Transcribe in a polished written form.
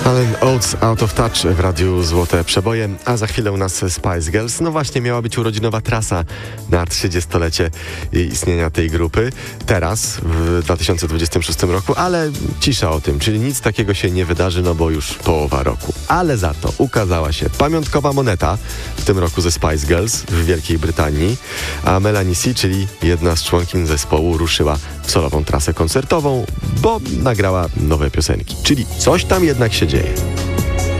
Alan Oates, Out of Touch w radiu Złote Przeboje, a za chwilę u nas Spice Girls. No właśnie, miała być urodzinowa trasa na 30-lecie istnienia tej grupy. Teraz, w 2026 roku, ale cisza o tym, czyli nic takiego się nie wydarzy, no bo już połowa roku. Ale za to ukazała się pamiątkowa moneta w tym roku ze Spice Girls w Wielkiej Brytanii, a Melanie C, czyli jedna z członkiń zespołu, ruszyła w solową trasę koncertową, bo nagrała nowe piosenki. Czyli coś tam jednak się dzieje.